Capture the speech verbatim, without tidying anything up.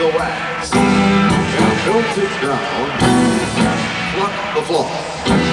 the wax and melt it down. Pluck the floss.